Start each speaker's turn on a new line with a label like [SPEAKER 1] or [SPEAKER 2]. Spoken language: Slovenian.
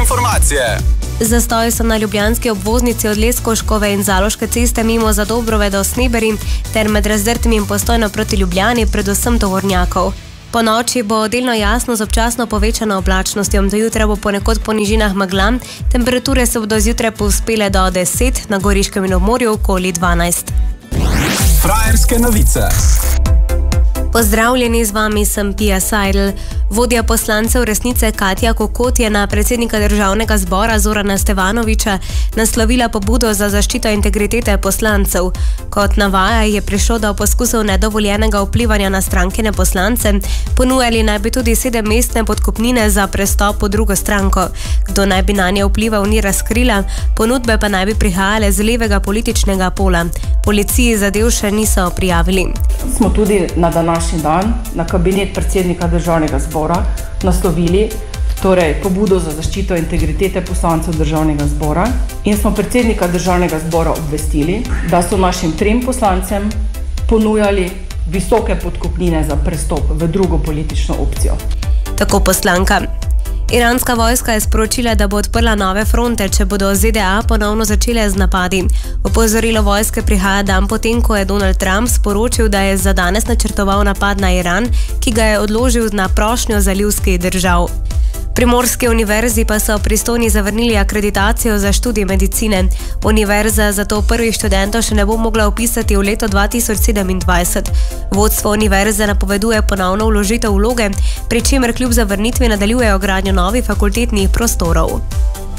[SPEAKER 1] informacije.
[SPEAKER 2] Zastoji so na ljubljanski obvoznici od Leskoškove in Zaloške ceste mimo Zadobrove do Sniberi ter med Razdrtim in Postojno proti Ljubljani, predvsem tovornjakov. Po noči bo delno jasno z občasno povečano oblačnostjo. Do jutra bo ponekod po nižinah megla, temperature se bodo zjutraj povzpele do 10, na Goriškem in obmorju okoli 12.
[SPEAKER 1] Frajerske novice.
[SPEAKER 2] Pozdravljeni, z vami sem Pia Seidel. Vodja poslancev Resnice Katja Kokot je na predsednika Državnega zbora Zorana Stevanovića naslovila pobudo za zaščito integritete poslancev. Kot navaja, je prišlo do poskusov nedovoljenega vplivanja na strankine poslance, ponujali naj bi tudi 7-mestne podkupnine za prestop v drugo stranko. Kdo naj bi nanje vplival, ni razkrila, ponudbe pa naj bi prihajale z levega političnega pola. Policiji zadev še niso prijavili.
[SPEAKER 3] Smo tudi na današnji dan na kabinet predsednika Državnega zbora naslovili pobudo za zaščito integritete poslancev Državnega zbora in smo predsednika Državnega zbora obvestili, da so našim 3 poslancem ponujali visoke podkupnine za prestop v drugo politično opcijo.
[SPEAKER 2] Tako poslanka. Iranska vojska je sporočila, da bo odprla nove fronte, če bodo ZDA ponovno začele z napadi. Opozorilo vojske prihaja dan potem, ko je Donald Trump sporočil, da je za danes načrtoval napad na Iran, ki ga je odložil na prošnjo zalivskih držav. Primorski univerzi pa so pristojni zavrnili akreditacijo za študij medicine. Univerza zato prvih študentov še ne bo mogla vpisati v leto 2027. Vodstvo univerze napoveduje ponovno vložitev vloge, pri čemer kljub zavrnitvi nadaljujejo gradnjo novih fakultetnih prostorov.